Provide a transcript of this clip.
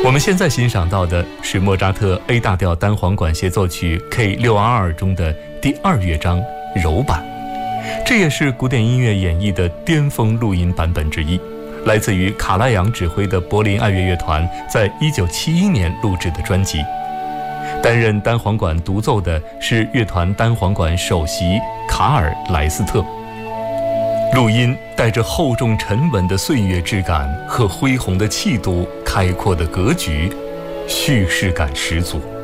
我们现在欣赏到的是莫扎特 A 大调单簧管协奏曲 K622 中的第2乐章柔版，这也是古典音乐演绎的巅峰录音版本之一，来自于卡拉扬指挥的柏林爱乐乐团在1971年录制的专辑。担任单簧管独奏的是乐团单簧管首席卡尔莱斯特。录音带着厚重沉稳的岁月质感和恢宏的气度，开阔的格局，叙事感十足。